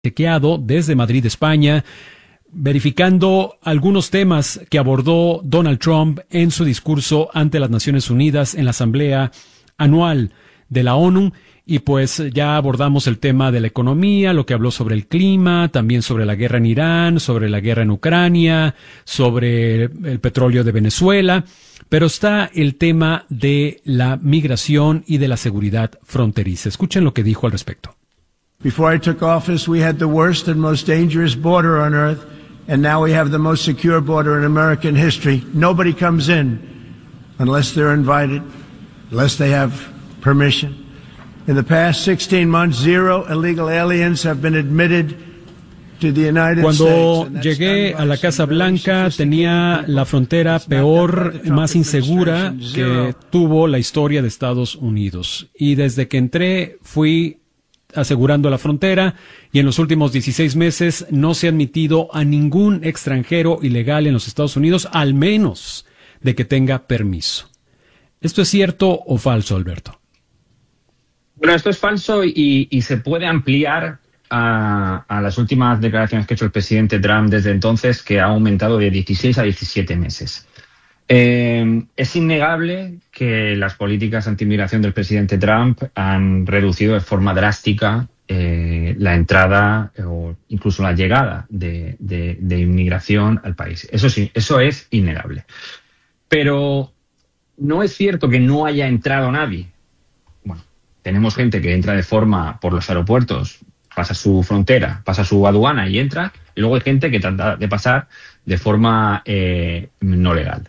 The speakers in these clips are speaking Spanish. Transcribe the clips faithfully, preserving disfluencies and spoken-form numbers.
chequeado desde Madrid, España, verificando algunos temas que abordó Donald Trump en su discurso ante las Naciones Unidas en la Asamblea Anual de la ONU. Y pues ya abordamos el tema de la economía, lo que habló sobre el clima, también sobre la guerra en Irán, sobre la guerra en Ucrania, sobre el petróleo de Venezuela. Pero está el tema de la migración y de la seguridad fronteriza. Escuchen lo que dijo al respecto. Before I took office, we had the worst and most dangerous border on earth, and now we have the most secure border in American history. Nobody comes in unless they're invited, unless they have permission. In the past sixteen months, zero illegal aliens have been admitted to the United Cuando States. llegué a la Casa Blanca, tenía la frontera peor, más insegura que tuvo la historia de Estados Unidos. Y desde que entré, fui asegurando la frontera, y en los últimos dieciséis meses no se ha admitido a ningún extranjero ilegal en los Estados Unidos, al menos de que tenga permiso. ¿Esto es cierto o falso, Alberto? Bueno, esto es falso y, y se puede ampliar a, a las últimas declaraciones que ha hecho el presidente Trump desde entonces, que ha aumentado de dieciséis a diecisiete meses. Eh, es innegable que las políticas anti-inmigración del presidente Trump han reducido de forma drástica eh, la entrada o incluso la llegada de, de, de inmigración al país. Eso sí, eso es innegable. Pero no es cierto que no haya entrado nadie. Bueno, tenemos gente que entra de forma por los aeropuertos, pasa su frontera, pasa su aduana y entra, y luego hay gente que trata de pasar de forma eh, no legal.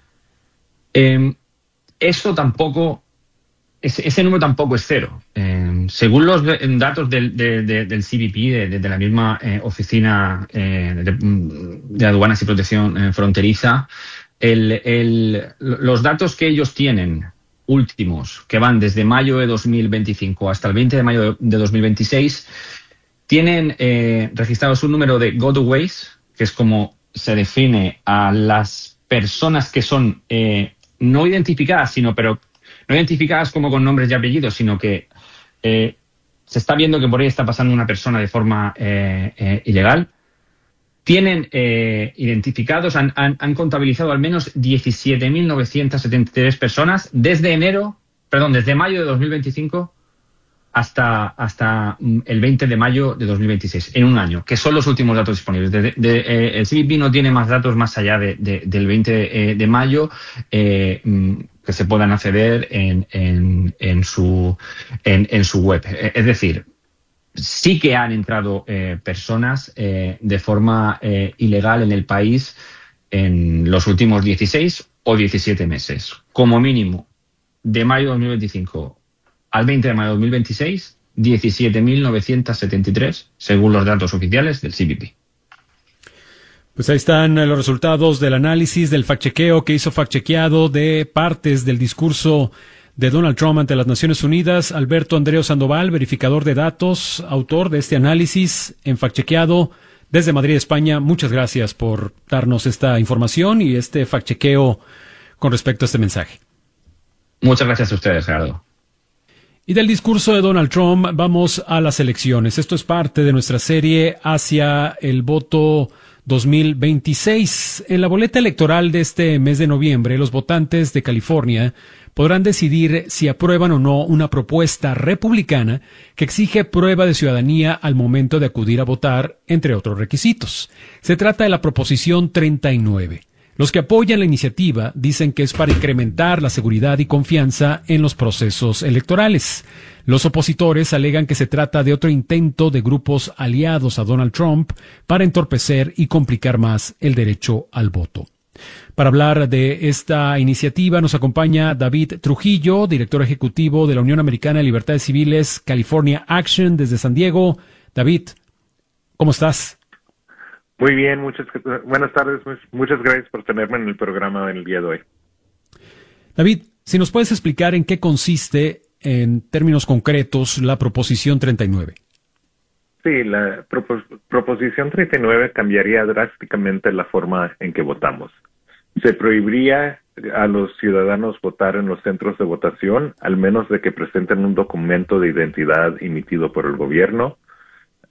Eh, eso tampoco, ese, ese número tampoco es cero. Eh, según los datos del, de, de, del C B P, de, de la misma eh, oficina eh, de, de aduanas y protección eh, fronteriza, el, el, los datos que ellos tienen últimos, que van desde mayo de dos mil veinticinco hasta el veinte de mayo de dos mil veintiséis, tienen eh, registrados un número de gotaways, que es como se define a las personas que son eh, no identificadas, sino pero no identificadas como con nombres y apellidos, sino que eh, se está viendo que por ahí está pasando una persona de forma eh, eh, ilegal. Tienen eh, identificados, han, han, han contabilizado al menos diecisiete mil novecientas setenta y tres personas desde enero, perdón, desde mayo de dos mil veinticinco hasta, hasta el veinte de mayo de dos mil veintiséis, en un año, que son los últimos datos disponibles. De, de, de, eh, el C B P no tiene más datos más allá de, de, del veinte de mayo eh, que se puedan acceder en, en, en, su, en, en su web. Es decir, sí que han entrado eh, personas eh, de forma eh, ilegal en el país en los últimos dieciséis o diecisiete meses. Como mínimo, de mayo de dos mil veinticinco al veinte de mayo de dos mil veintiséis, diecisiete mil novecientas setenta y tres, según los datos oficiales del C B P. Pues ahí están los resultados del análisis, del fact-chequeo que hizo fact-chequeado de partes del discurso de Donald Trump ante las Naciones Unidas. Alberto Andreu Sandoval, verificador de datos, autor de este análisis en fact-chequeado desde Madrid, España. Muchas gracias por darnos esta información y este fact-chequeo con respecto a este mensaje. Muchas gracias a ustedes, Gerardo. Y del discurso de Donald Trump vamos a las elecciones. Esto es parte de nuestra serie hacia el voto dos mil veintiséis. En la boleta electoral de este mes de noviembre, los votantes de California podrán decidir si aprueban o no una propuesta republicana que exige prueba de ciudadanía al momento de acudir a votar, entre otros requisitos. Se trata de la Proposición treinta y nueve. Los que apoyan la iniciativa dicen que es para incrementar la seguridad y confianza en los procesos electorales. Los opositores alegan que se trata de otro intento de grupos aliados a Donald Trump para entorpecer y complicar más el derecho al voto. Para hablar de esta iniciativa nos acompaña David Trujillo, director ejecutivo de la Unión Americana de Libertades Civiles California Action desde San Diego. David, ¿cómo estás? Muy bien, muchas buenas tardes, muchas gracias por tenerme en el programa del día de hoy. David, si nos puedes explicar en qué consiste, en términos concretos, la Proposición treinta y nueve. Sí, la propos- Proposición treinta y nueve cambiaría drásticamente la forma en que votamos. Se prohibiría a los ciudadanos votar en los centros de votación, al menos de que presenten un documento de identidad emitido por el gobierno.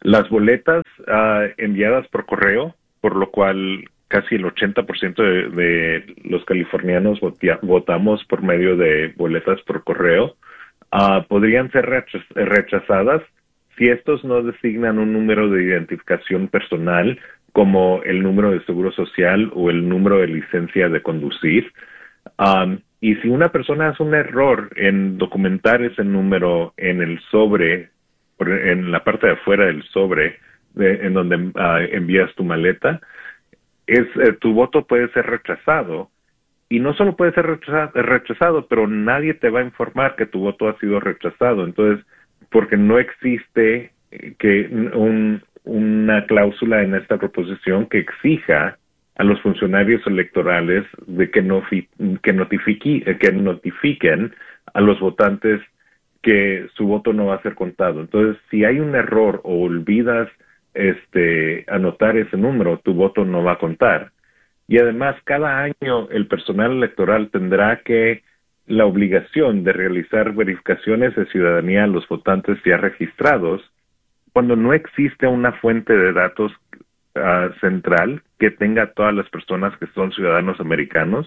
Las boletas uh, enviadas por correo, por lo cual casi el ochenta por ciento de, de los californianos votia, votamos por medio de boletas por correo, uh, podrían ser rechaz, rechazadas si estos no designan un número de identificación personal como el número de seguro social o el número de licencia de conducir. Um, y si una persona hace un error en documentar ese número en el sobre, en la parte de afuera del sobre, de, en donde uh, envías tu maleta, es eh, tu voto puede ser rechazado. Y no solo puede ser rechazado, rechazado, pero nadie te va a informar que tu voto ha sido rechazado. Entonces, porque no existe que un, una cláusula en esta proposición que exija a los funcionarios electorales de que, no, que, notifique, que notifiquen a los votantes que su voto no va a ser contado. Entonces, si hay un error o olvidas este, anotar ese número, tu voto no va a contar. Y además, cada año el personal electoral tendrá que la obligación de realizar verificaciones de ciudadanía a los votantes ya registrados cuando no existe una fuente de datos uh, central que tenga a todas las personas que son ciudadanos americanos,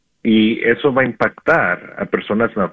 y eso va a impactar a personas uh,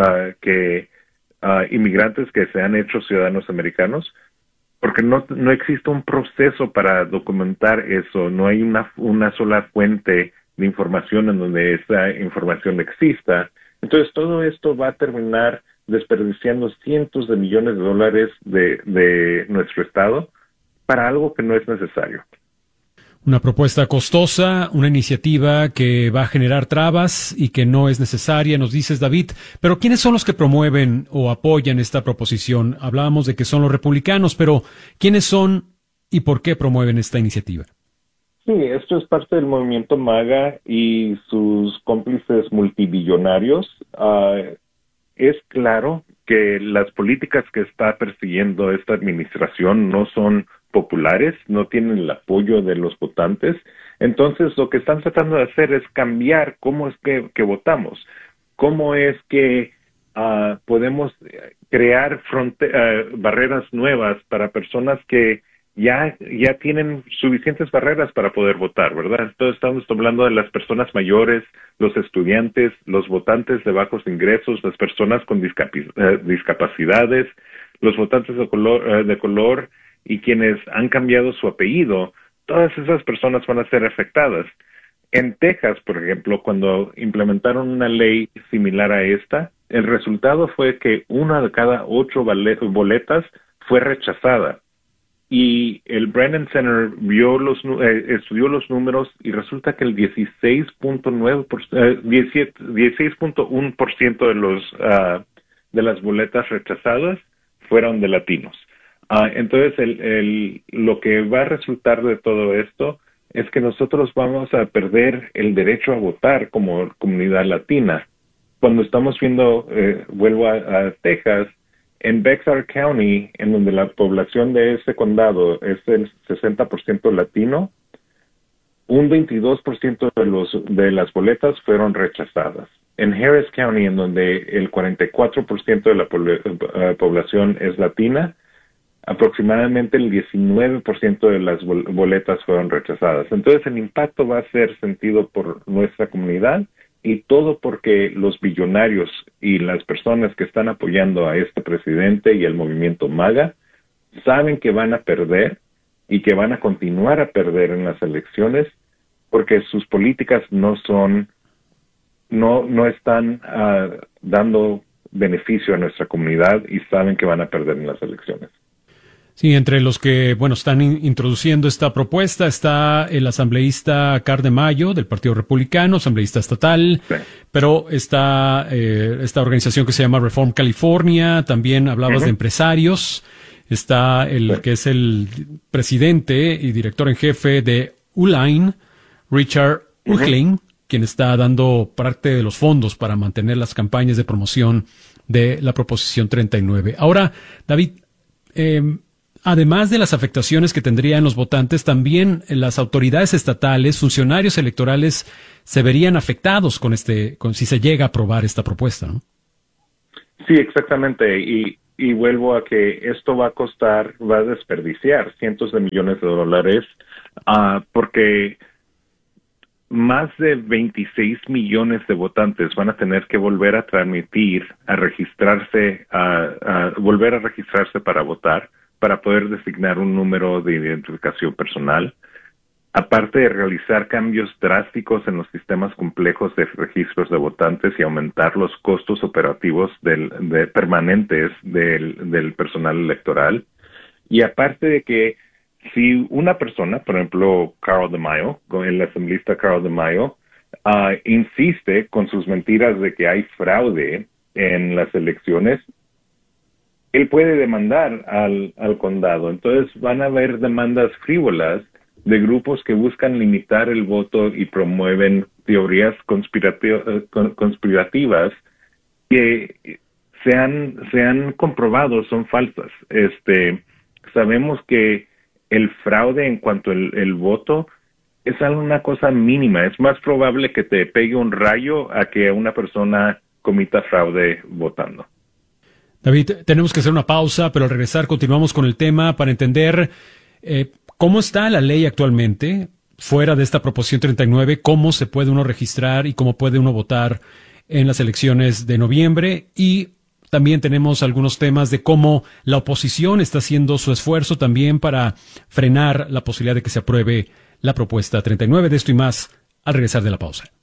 que uh, inmigrantes que se han hecho ciudadanos americanos, porque no, no existe un proceso para documentar eso, no hay una, una sola fuente de información en donde esa información exista. Entonces todo esto va a terminar desperdiciando cientos de millones de dólares de, de nuestro estado para algo que no es necesario. Una propuesta costosa, una iniciativa que va a generar trabas y que no es necesaria, nos dices, David. Pero ¿quiénes son los que promueven o apoyan esta proposición? Hablábamos de que son los republicanos, pero ¿quiénes son y por qué promueven esta iniciativa? Sí, esto es parte del movimiento MAGA y sus cómplices multibillonarios. Uh, es claro que las políticas que está persiguiendo esta administración no son populares, no tienen el apoyo de los votantes. Entonces, lo que están tratando de hacer es cambiar cómo es que, que votamos, cómo es que uh, podemos crear fronte- uh, barreras nuevas para personas que ya ya tienen suficientes barreras para poder votar, ¿verdad? Entonces estamos hablando de las personas mayores, los estudiantes, los votantes de bajos ingresos, las personas con discapi- uh, discapacidades, los votantes de color, uh, de color y quienes han cambiado su apellido. Todas esas personas van a ser afectadas. En Texas, por ejemplo, cuando implementaron una ley similar a esta, el resultado fue que una de cada ocho boletas fue rechazada. Y el Brennan Center vio los, eh, estudió los números y resulta que el dieciséis punto nueve por ciento, eh, dieciséis punto uno por ciento de los uh, de las boletas rechazadas fueron de latinos. Uh, entonces, el, el, lo que va a resultar de todo esto es que nosotros vamos a perder el derecho a votar como comunidad latina. Cuando estamos viendo, eh, vuelvo a, a Texas, en Bexar County, en donde la población de ese condado es el sesenta por ciento latino, un veintidós por ciento de, los, de las boletas fueron rechazadas. En Harris County, en donde el cuarenta y cuatro por ciento de la uh, población es latina, aproximadamente el diecinueve por ciento de las boletas fueron rechazadas. Entonces el impacto va a ser sentido por nuestra comunidad, y todo porque los billonarios y las personas que están apoyando a este presidente y el movimiento MAGA saben que van a perder y que van a continuar a perder en las elecciones porque sus políticas no son, no, no están uh, dando beneficio a nuestra comunidad y saben que van a perder en las elecciones. Sí, entre los que, bueno, están in- introduciendo esta propuesta está el asambleísta Car de Mayo del Partido Republicano, asambleísta estatal, sí. Pero está eh, esta organización que se llama Reform California, también hablabas uh-huh. de empresarios, está el sí. que es el presidente y director en jefe de Uline, Richard Uehling, uh-huh. quien está dando parte de los fondos para mantener las campañas de promoción de la Proposición treinta y nueve. Ahora, David, eh, además de las afectaciones que tendrían los votantes, también las autoridades estatales, funcionarios electorales, se verían afectados con este, con si se llega a aprobar esta propuesta, ¿no? Sí, exactamente. Y, y vuelvo a que esto va a costar, va a desperdiciar cientos de millones de dólares, uh, porque más de veintiséis millones de votantes van a tener que volver a transmitir, a registrarse, a, a volver a registrarse para votar, para poder designar un número de identificación personal. Aparte de realizar cambios drásticos en los sistemas complejos de registros de votantes y aumentar los costos operativos del, de, permanentes del, del personal electoral. Y aparte de que si una persona, por ejemplo, Carl DeMaio, el asambleísta Carl DeMaio, uh, insiste con sus mentiras de que hay fraude en las elecciones, él puede demandar al, al condado. Entonces van a haber demandas frívolas de grupos que buscan limitar el voto y promueven teorías conspirati- conspirativas que se han, se han comprobado son falsas. Este, sabemos que el fraude en cuanto al el voto es una cosa mínima. Es más probable que te pegue un rayo a que una persona cometa fraude votando. David, tenemos que hacer una pausa, pero al regresar continuamos con el tema para entender eh, cómo está la ley actualmente, fuera de esta proposición treinta y nueve, cómo se puede uno registrar y cómo puede uno votar en las elecciones de noviembre, y también tenemos algunos temas de cómo la oposición está haciendo su esfuerzo también para frenar la posibilidad de que se apruebe la propuesta treinta y nueve. De esto y más al regresar de la pausa.